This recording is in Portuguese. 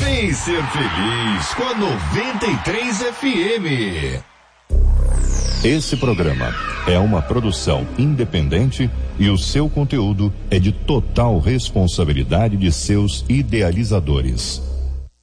Vem ser feliz com a 93 FM. Esse programa é uma produção independente e o seu conteúdo é de total responsabilidade de seus idealizadores.